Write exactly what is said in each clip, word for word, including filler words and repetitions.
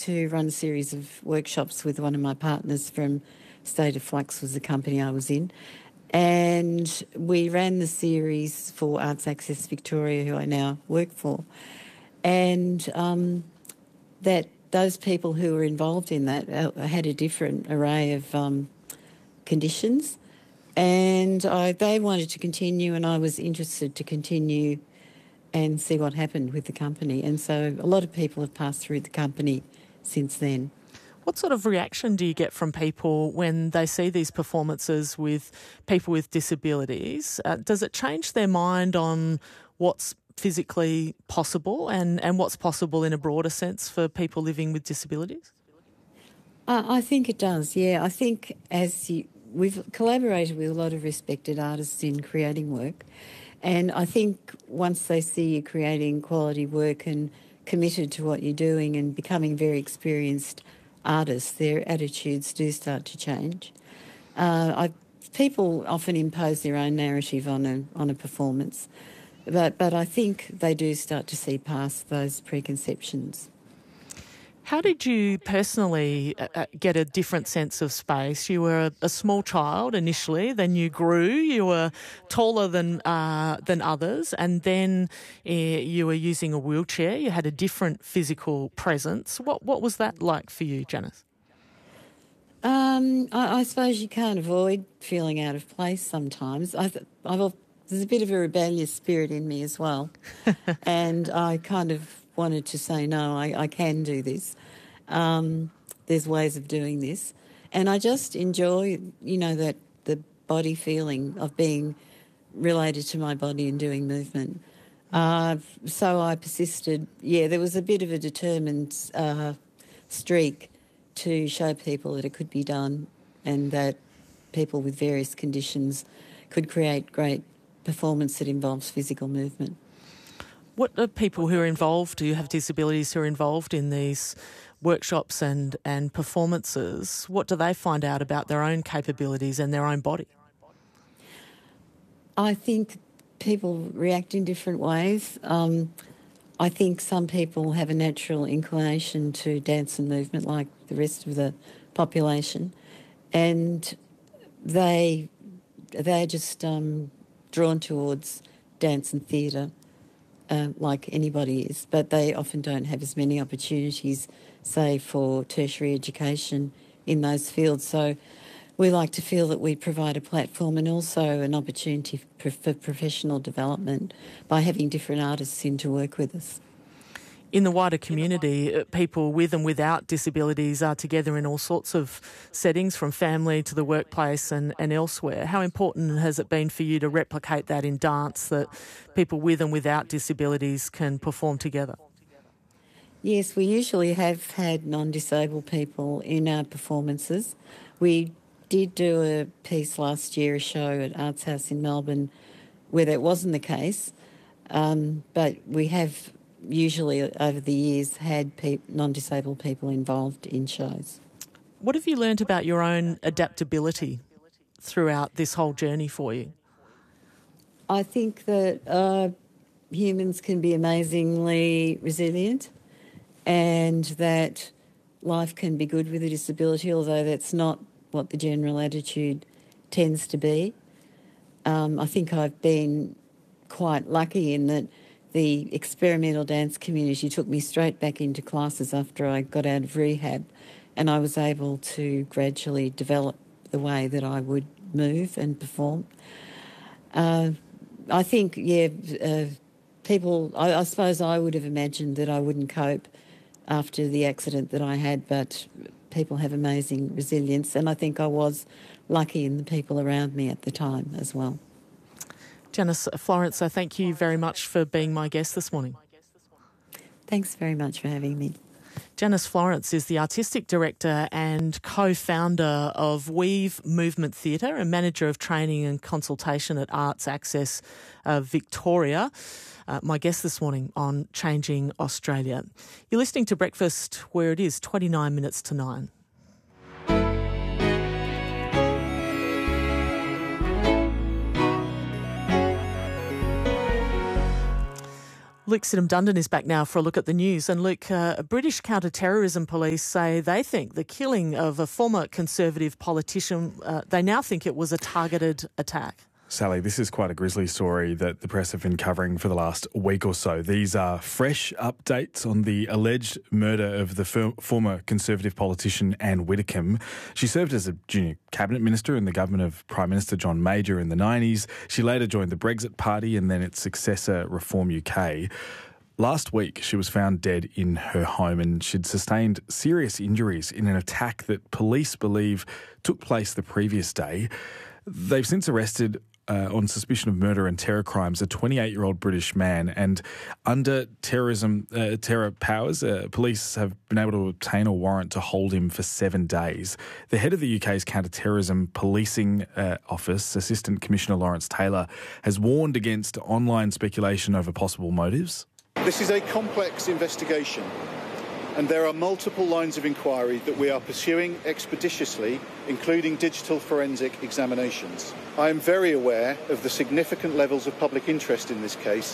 to run a series of workshops with one of my partners from State of Flux, was the company I was in. And we ran the series for Arts Access Victoria, who I now work for. And um, that those people who were involved in that uh, had a different array of um, conditions. And I, they wanted to continue, and I was interested to continue and see what happened with the company. And so a lot of people have passed through the company since then. What sort of reaction do you get from people when they see these performances with people with disabilities? Uh, does it change their mind on what's physically possible and, and what's possible in a broader sense for people living with disabilities? Uh, I think it does, yeah. I think as you, we've collaborated with a lot of respected artists in creating work, and I think once they see you creating quality work and committed to what you're doing and becoming very experienced artists, their attitudes do start to change. Uh, I, people often impose their own narrative on a on a performance, but but I think they do start to see past those preconceptions. How did you personally uh, get a different sense of space? You were a, a small child initially, then you grew, you were taller than uh, than others, and then uh, you were using a wheelchair. You had a different physical presence. What what was that like for you, Janice? Um, I, I suppose you can't avoid feeling out of place sometimes. I th- I've, there's a bit of a rebellious spirit in me as well, and I kind of wanted to say, no, I, I can do this. Um, there's ways of doing this. And I just enjoy, you know, that the body feeling of being related to my body and doing movement. Uh, so I persisted. Yeah, there was a bit of a determined uh, streak to show people that it could be done and that people with various conditions could create great performance that involves physical movement. What are people who are involved, who have disabilities, who are involved in these workshops and, and performances, what do they find out about their own capabilities and their own body? I think people react in different ways. Um, I think some people have a natural inclination to dance and movement like the rest of the population, and they, they're just um, drawn towards dance and theatre. Uh, like anybody is, but they often don't have as many opportunities, say, for tertiary education in those fields. So we like to feel that we provide a platform and also an opportunity for, for professional development by having different artists in to work with us. In the wider community, people with and without disabilities are together in all sorts of settings, from family to the workplace and, and elsewhere. How important has it been for you to replicate that in dance, that people with and without disabilities can perform together? Yes, we usually have had non-disabled people in our performances. We did do a piece last year, a show at Arts House in Melbourne, where that wasn't the case, um, but we have usually over the years had pe- non-disabled people involved in shows. What have you learnt about your own adaptability throughout this whole journey for you? I think that uh, humans can be amazingly resilient and that life can be good with a disability, although that's not what the general attitude tends to be. Um, I think I've been quite lucky in that the experimental dance community took me straight back into classes after I got out of rehab, and I was able to gradually develop the way that I would move and perform. Uh, I think, yeah, uh, people, I, I suppose I would have imagined that I wouldn't cope after the accident that I had, but people have amazing resilience, and I think I was lucky in the people around me at the time as well. Janice Florence, I thank you very much for being my guest this morning. Thanks very much for having me. Janice Florence is the Artistic Director and co-founder of Weave Movement Theatre and Manager of Training and Consultation at Arts Access uh, Victoria. Uh, my guest this morning on Changing Australia. You're listening to Breakfast, where it is twenty-nine minutes to nine. Luke Sidham-Dundon is back now for a look at the news. And Luke, uh, British counter-terrorism police say they think the killing of a former Conservative politician, uh, they now think it was a targeted attack. Sally, this is quite a grisly story that the press have been covering for the last week or so. These are fresh updates on the alleged murder of the fir- former Conservative politician Anne Widdecombe. She served as a junior cabinet minister in the government of Prime Minister John Major in the nineties. She later joined the Brexit Party and then its successor, Reform U K. Last week, she was found dead in her home and she'd sustained serious injuries in an attack that police believe took place the previous day. They've since arrested Uh, on suspicion of murder and terror crimes, a twenty-eight-year-old British man. And under terrorism, uh, terror powers, uh, police have been able to obtain a warrant to hold him for seven days. The head of the U K's counter-terrorism policing uh, office, Assistant Commissioner Lawrence Taylor, has warned against online speculation over possible motives. This is a complex investigation, and there are multiple lines of inquiry that we are pursuing expeditiously, including digital forensic examinations. I am very aware of the significant levels of public interest in this case.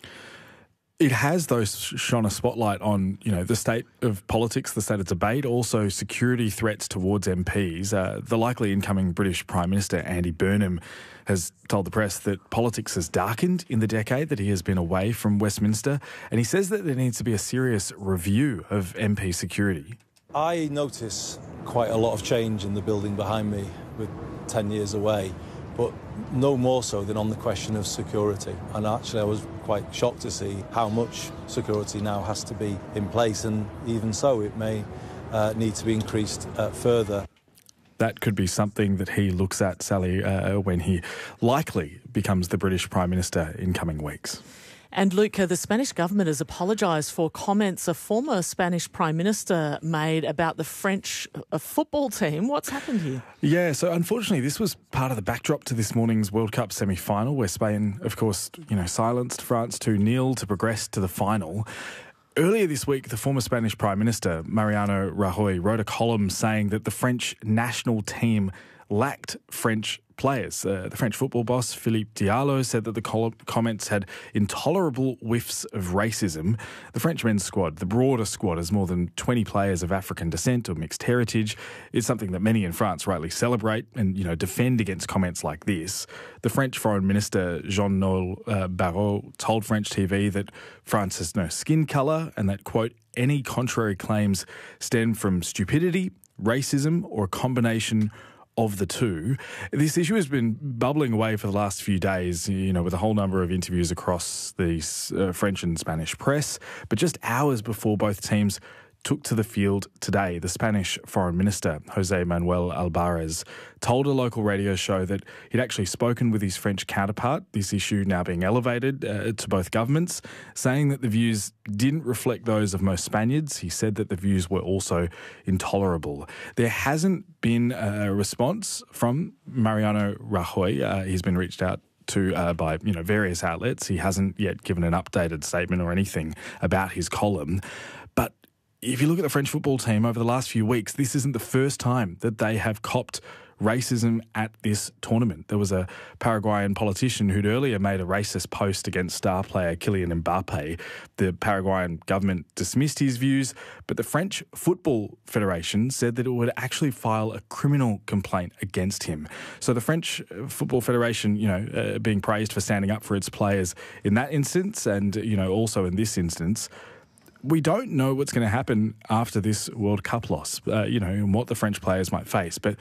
It has, though, shone a spotlight on, you know, the state of politics, the state of debate, also security threats towards M Ps. Uh, the likely incoming British Prime Minister, Andy Burnham, has told the press that politics has darkened in the decade that he has been away from Westminster, and he says that there needs to be a serious review of M P security. I notice quite a lot of change in the building behind me with ten years away, but no more so than on the question of security. And actually I was quite shocked to see how much security now has to be in place, and even so it may uh, need to be increased uh, further. That could be something that he looks at, Sally, uh, when he likely becomes the British Prime Minister in coming weeks. And Luke, the Spanish government has apologised for comments a former Spanish Prime Minister made about the French football team. What's happened here? Yeah, so unfortunately this was part of the backdrop to this morning's World Cup semi-final, where Spain, of course, you know, silenced France two nil to progress to the final. Earlier this week, the former Spanish Prime Minister, Mariano Rajoy, wrote a column saying that the French national team lacked French players. Uh, the French football boss, Philippe Diallo, said that the col- comments had intolerable whiffs of racism. The French men's squad, the broader squad, has more than twenty players of African descent or mixed heritage. It's something that many in France rightly celebrate and, you know, defend against comments like this. The French Foreign Minister, Jean-Noël uh, Barrot, told French T V that France has no skin colour and that, quote, any contrary claims stem from stupidity, racism or a combination of the two. This issue has been bubbling away for the last few days, you know, with a whole number of interviews across the uh, French and Spanish press. But just hours before both teams took to the field today, the Spanish Foreign Minister, José Manuel Albares, told a local radio show that he'd actually spoken with his French counterpart, this issue now being elevated uh, to both governments, saying that the views didn't reflect those of most Spaniards. He said that the views were also intolerable. There hasn't been a response from Mariano Rajoy. Uh, he's been reached out to uh, by you know various outlets. He hasn't yet given an updated statement or anything about his column. But if you look at the French football team over the last few weeks, this isn't the first time that they have copped racism at this tournament. There was a Paraguayan politician who'd earlier made a racist post against star player Kylian Mbappe. The Paraguayan government dismissed his views, but the French Football Federation said that it would actually file a criminal complaint against him. So the French Football Federation, you know, uh, being praised for standing up for its players in that instance and, you know, also in this instance. We don't know what's going to happen after this World Cup loss, uh, you know, and what the French players might face. But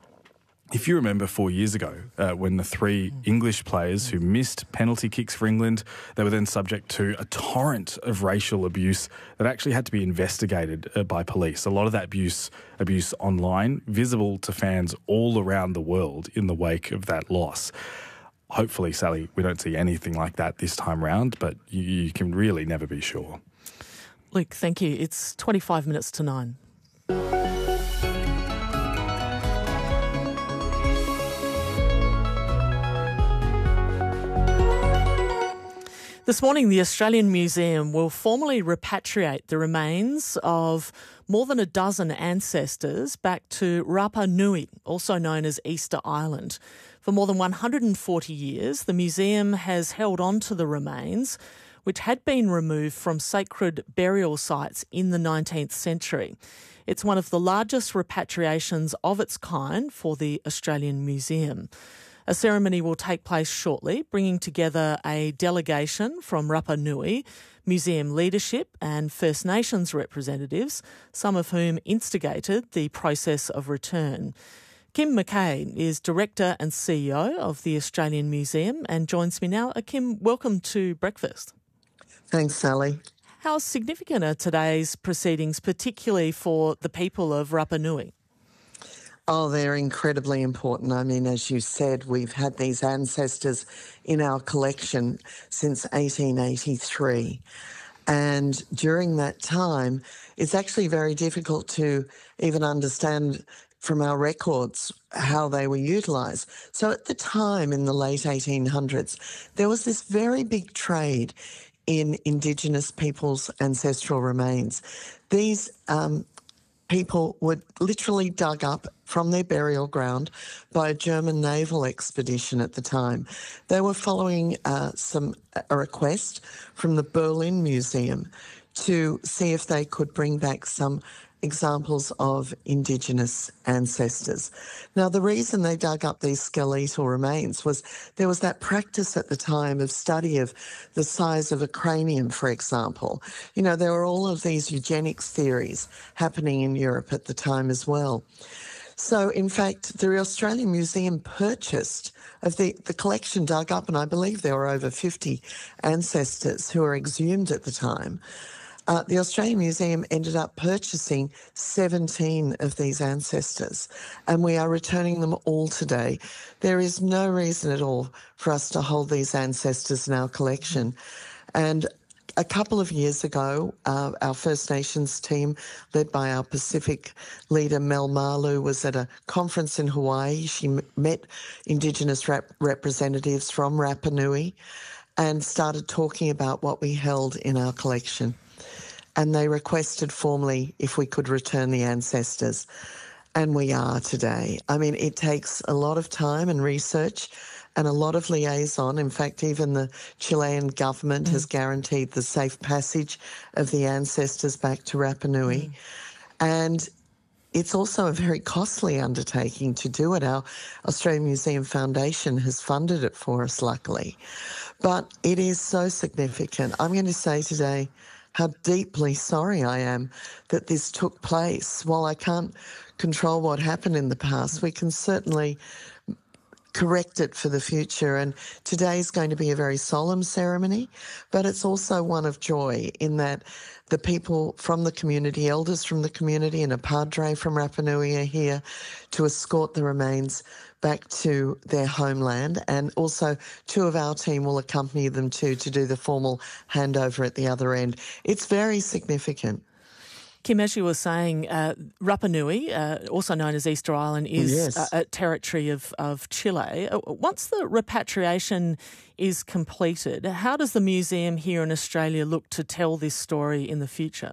if you remember four years ago, uh, when the three English players who missed penalty kicks for England, they were then subject to a torrent of racial abuse that actually had to be investigated uh, by police. A lot of that abuse, abuse online, visible to fans all around the world in the wake of that loss. Hopefully, Sally, we don't see anything like that this time round, but you, you can really never be sure. Luke, thank you. It's twenty-five minutes to nine. This morning, the Australian Museum will formally repatriate the remains of more than a dozen ancestors back to Rapa Nui, also known as Easter Island. For more than one hundred forty years, the museum has held on to the remains, which had been removed from sacred burial sites in the nineteenth century. It's one of the largest repatriations of its kind for the Australian Museum. A ceremony will take place shortly, bringing together a delegation from Rapa Nui, museum leadership and First Nations representatives, some of whom instigated the process of return. Kim McKay is Director and C E O of the Australian Museum and joins me now. Uh, Kim, welcome to Breakfast. Thanks, Sally. How significant are today's proceedings, particularly for the people of Rapa Nui? Oh, they're incredibly important. I mean, as you said, we've had these ancestors in our collection since eighteen eighty-three. And during that time, it's actually very difficult to even understand from our records how they were utilised. So at the time, in the late eighteen hundreds, there was this very big trade in Indigenous peoples' ancestral remains. These um, people were literally dug up from their burial ground by a German naval expedition at the time. They were following uh, some a request from the Berlin Museum to see if they could bring back some examples of Indigenous ancestors. Now, the reason they dug up these skeletal remains was there was that practice at the time of study of the size of a cranium, for example. You know, there were all of these eugenics theories happening in Europe at the time as well. So, in fact, the Australian Museum purchased of the, the collection dug up, and I believe there were over fifty ancestors who were exhumed at the time. Uh, the Australian Museum ended up purchasing seventeen of these ancestors, and we are returning them all today. There is no reason at all for us to hold these ancestors in our collection. And a couple of years ago, uh, our First Nations team, led by our Pacific leader Mel Malu, was at a conference in Hawaii. She m- met Indigenous rep- representatives from Rapa Nui and started talking about what we held in our collection. And they requested formally if we could return the ancestors. And we are today. I mean, it takes a lot of time and research and a lot of liaison. In fact, even the Chilean government mm. has guaranteed the safe passage of the ancestors back to Rapa Nui. Mm. And it's also a very costly undertaking to do it. Our Australian Museum Foundation has funded it for us, luckily. But it is so significant. I'm going to say today how deeply sorry I am that this took place. While I can't control what happened in the past, we can certainly correct it for the future. And today is going to be a very solemn ceremony, but it's also one of joy in that the people from the community, elders from the community and a padre from Rapa Nui are here to escort the remains back to their homeland, and also two of our team will accompany them too to do the formal handover at the other end. It's very significant. Kim, as you were saying, uh, Rapa Nui, uh, also known as Easter Island, is yes. a, a territory of, of Chile. Uh, once the repatriation is completed, how does the museum here in Australia look to tell this story in the future?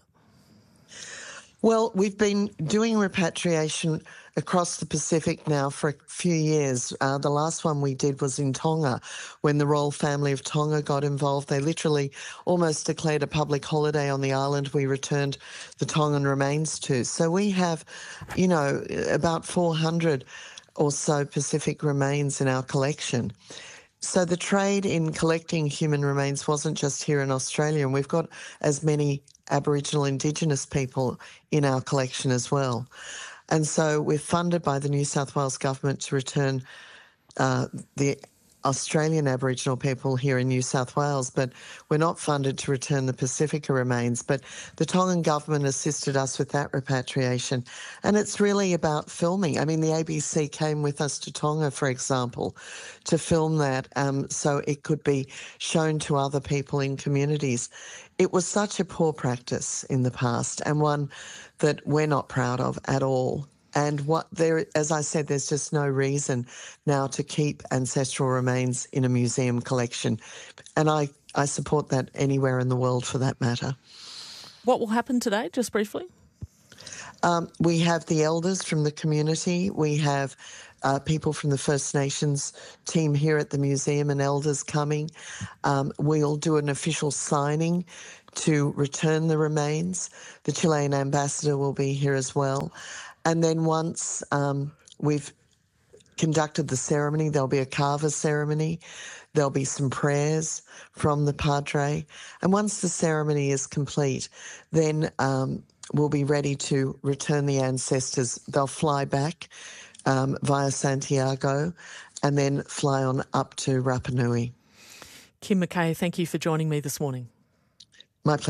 Well, we've been doing repatriation across the Pacific now for a few years. Uh, the last one we did was in Tonga when the royal family of Tonga got involved. They literally almost declared a public holiday on the island we returned the Tongan remains to. So we have, you know, about four hundred or so Pacific remains in our collection. So the trade in collecting human remains wasn't just here in Australia, and we've got as many Aboriginal Indigenous people in our collection as well. And so we're funded by the New South Wales government to return uh, the Australian Aboriginal people here in New South Wales, but we're not funded to return the Pacifica remains. But the Tongan government assisted us with that repatriation. And it's really about filming. I mean, the A B C came with us to Tonga, for example, to film that um, so it could be shown to other people in communities. It was such a poor practice in the past, and one that we're not proud of at all. And what there, as I said, there's just no reason now to keep ancestral remains in a museum collection. And I, I support that anywhere in the world for that matter. What will happen today, just briefly? Um, we have the elders from the community. We have uh, people from the First Nations team here at the museum and elders coming. Um, we'll do an official signing to return the remains. The Chilean ambassador will be here as well. And then once um, we've conducted the ceremony, there'll be a kava ceremony. There'll be some prayers from the Padre. And once the ceremony is complete, then um, we'll be ready to return the ancestors. They'll fly back um, via Santiago and then fly on up to Rapa Nui. Kim McKay, thank you for joining me this morning.